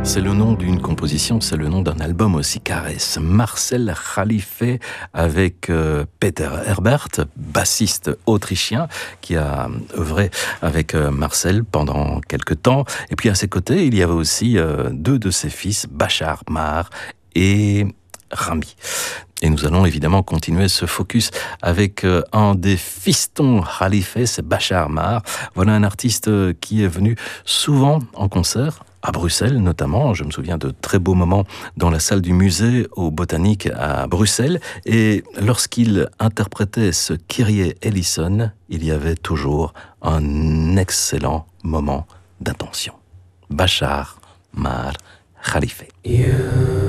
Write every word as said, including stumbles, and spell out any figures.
C'est le nom d'une composition, c'est le nom d'un album aussi, Caresse. Marcel Khalife avec euh, Peter Herbert, bassiste autrichien, qui a œuvré avec euh, Marcel pendant quelques temps. Et puis à ses côtés, il y avait aussi euh, deux de ses fils, Bachar Mar et Rami. Et nous allons évidemment continuer ce focus avec euh, un des fistons Khalife, c'est Bachar Mar. Voilà un artiste qui est venu souvent en concert, à Bruxelles notamment. Je me souviens de très beaux moments dans la salle du musée au Botanique à Bruxelles. Et lorsqu'il interprétait ce Kyrie Eleison, il y avait toujours un excellent moment d'attention. Bachar Mar Khalife. You